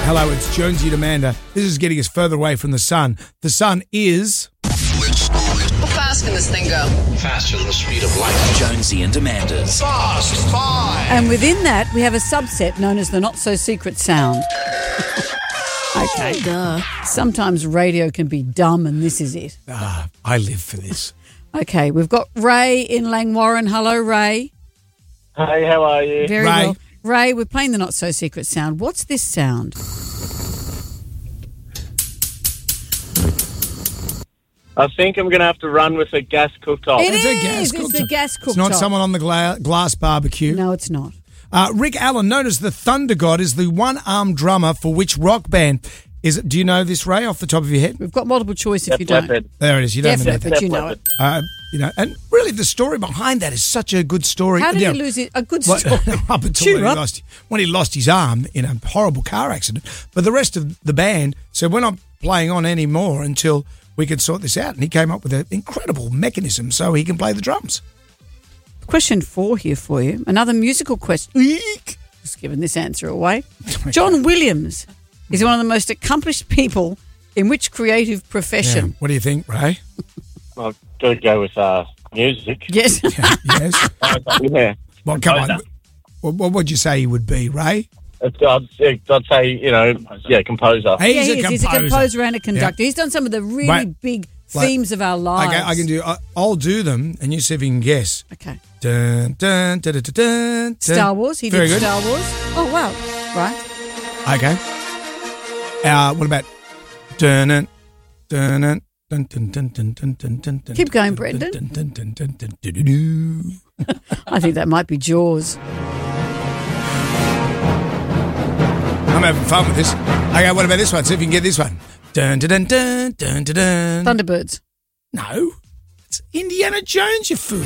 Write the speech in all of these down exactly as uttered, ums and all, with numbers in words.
Hello, it's Jonesy and Amanda. This is getting us further away from the sun. The sun is... How fast can this thing go? Faster than the speed of light. Jonesy and Amanda's Fast Five. And within that, we have a subset known as the not-so-secret sound. Okay. Duh. Sometimes radio can be dumb, and this is it. Ah, I live for this. Okay, we've got Ray in Langwarrin. Hello, Ray. Hey, how are you? Very Ray. well. Ray, we're playing the not-so-secret sound. What's this sound? I think I'm going to have to run with a gas cooktop. It It's a is. gas It's cooktop. the gas cooktop. It's not someone on the gla- glass barbecue. No, it's not. Uh, Rick Allen, known as the Thunder God, is the one-armed drummer for which rock band? Is it? Do you know this, Ray, off the top of your head? We've got multiple choice if Def you don't. Leppard. There it is. You don't Def know Leppard, that. you know it. Uh, you know, and really, the story behind that is such a good story. How did Yeah. he lose it? A good Well, story. up until Cheer when he, up. lost, when he lost his arm in a horrible car accident. But the rest of the band said, we're not playing on anymore until we can sort this out. And he came up with an incredible mechanism so he can play the drums. Question four here for you. Another musical question. Eek. Just giving this answer away. John Williams is one of the most accomplished people in which creative Yeah. profession? What do you think, Ray? I've got to go with uh, music. Yes. Yes. yeah. Well, come on. What, what would you say he would be, Ray? I'd, I'd, I'd say, you know, yeah, composer. He's, yeah, a he is. composer. He's a composer and a conductor. Yeah. He's done some of the really Right. big Like- themes of our lives. Okay, I can do. I, I'll do them, and you see if you can guess. Okay. Dun, dun, dun, dun, dun, dun. Star Wars. He Very did good. Star Wars. Oh, wow. Right. Okay. Uh, what about? Dun, dun, dun, dun, dun, dun, dun, dun, dun, dun, dun, Keep going, dun, Brendan. dun, dun, dun, dun, dun, dun, dun, dun. I think that might be Jaws. I'm having fun with this. Okay, what about this one? See if you can get this one. Dun, dun, dun, dun, dun, dun. Thunderbirds. No, it's Indiana Jones, you fool.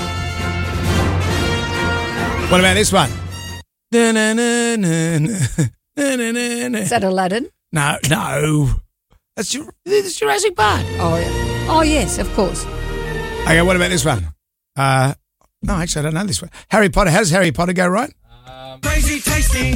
What about this one? Dun, dun, dun, dun, dun, dun, dun, dun. Is that Aladdin? No, no. That's, Jur- that's Jurassic Park. Oh, yeah. Oh, yes, of course. Okay, what about this one? Uh, no, actually, I don't know this one. Harry Potter. How does Harry Potter go, right? Crazy tasty.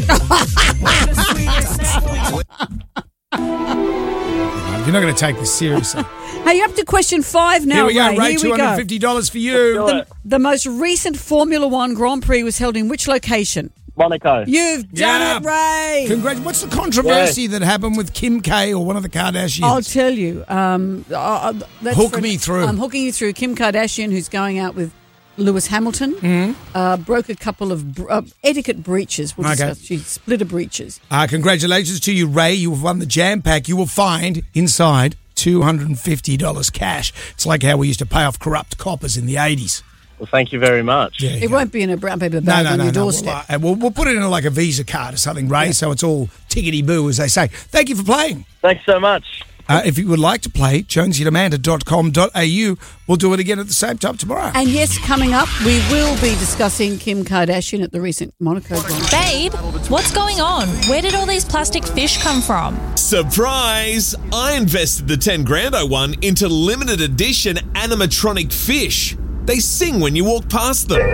You're not going to take this seriously. Hey, you're up to question five now, Here we go, Ray. Ray. Here two we go. hundred fifty dollars for you. The, the most recent Formula One Grand Prix was held in which location? Monaco. You've done Yeah. it, Ray. Congrats. What's the controversy that happened with Kim K or one of the Kardashians? I'll tell you. Um, uh, uh, that's Hook for- me through. I'm hooking you through. Kim Kardashian, who's going out with Lewis Hamilton, Mm-hmm. uh, broke a couple of br- uh, etiquette breaches. We'll Okay. discuss. She split a breaches. Uh, congratulations to you, Ray. You have won the Jam Pack. You will find inside two hundred fifty dollars cash. It's like how we used to pay off corrupt coppers in the eighties. Well, thank you very much. Yeah, It won't be in a brown paper bag on your doorstep. We'll, uh, we'll, we'll put it in like a Visa card or something, Ray, so it's all tickety-boo, as they say. Thank you for playing. Thanks so much. Uh, if you would like to play, jonesy and amanda dot com dot a u. We'll do it again at the same time tomorrow. And yes, coming up, we will be discussing Kim Kardashian at the recent Monaco Grand Prix. Babe, what's going on? Where did all these plastic fish come from? Surprise! I invested the ten grand I won into limited edition animatronic fish. They sing when you walk past them.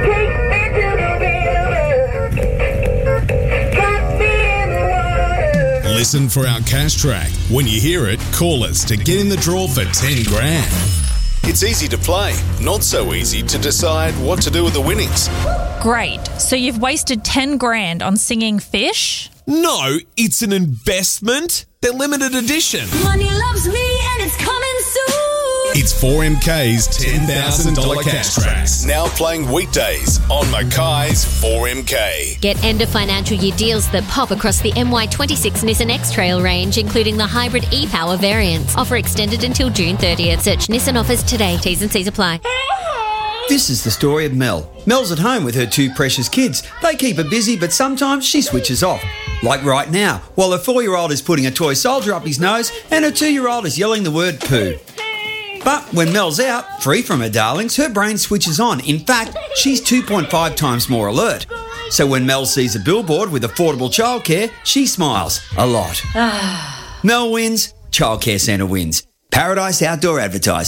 Listen for our cash track. When you hear it, call us to get in the draw for ten grand. It's easy to play, not so easy to decide what to do with the winnings. Great. So you've wasted ten grand on singing fish? No, it's an investment. They're limited edition. Money loves me and it's coming soon. It's four M K's ten thousand dollars cash tracks. Now playing weekdays on Mackay's four M K. Get end of financial year deals that pop across the M Y twenty-six Nissan X-Trail range, including the hybrid e-Power variants. Offer extended until June thirtieth. Search Nissan offers today. T's and C's apply. This is the story of Mel. Mel's at home with her two precious kids. They keep her busy, but sometimes she switches off. Like right now, while her four-year-old is putting a toy soldier up his nose and her two-year-old is yelling the word poo. But when Mel's out, free from her darlings, her brain switches on. In fact, she's two point five times more alert. So when Mel sees a billboard with affordable childcare, she smiles a lot. Mel wins, Childcare Centre wins. Paradise Outdoor Advertising.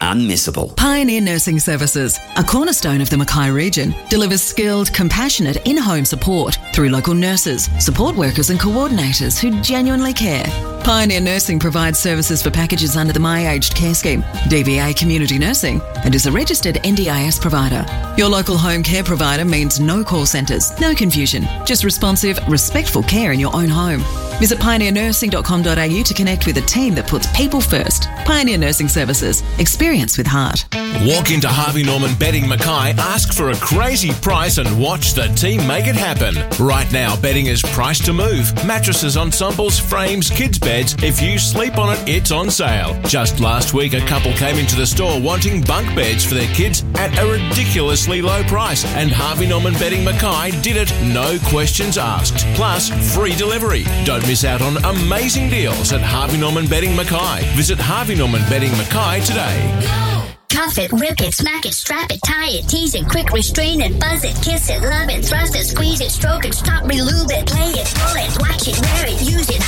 unmissable. Pioneer Nursing Services, a cornerstone of the Mackay region, delivers skilled, compassionate in-home support through local nurses, support workers and coordinators who genuinely care. Pioneer Nursing provides services for packages under the My Aged Care Scheme, D V A Community Nursing, and is a registered N D I S provider. Your local home care provider means no call centres, no confusion, just responsive, respectful care in your own home. Visit pioneer nursing dot com dot a u to connect with a team that puts people first. Pioneer Nursing Services. Experience with heart. Walk into Harvey Norman Bedding Mackay, ask for a crazy price and watch the team make it happen. Right now, bedding is priced to move. Mattresses, ensembles, frames, kids' beds. If you sleep on it, it's on sale. Just last week, a couple came into the store wanting bunk beds for their kids at a ridiculously low price. And Harvey Norman Bedding Mackay did it, no questions asked. Plus, free delivery. Don't miss out on amazing deals at Harvey Norman Bedding Mackay. Visit Harvey Norman Bedding Mackay today. Cuff it, rip it, smack it, strap it, tie it, tease it, quick restrain it, buzz it, kiss it, love it, thrust it, squeeze it, stroke it, stop, relube it, play it, pull it,